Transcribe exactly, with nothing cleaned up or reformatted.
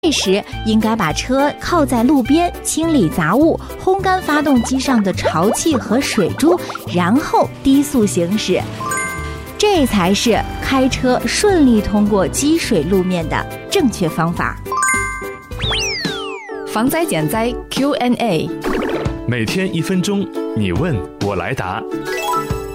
这时应该把车靠在路边，清理杂物，烘干发动机上的潮气和水珠，然后低速行驶。这才是开车顺利通过积水路面的正确方法。 防灾减灾 Q and A， 每天一分钟，你问我来答。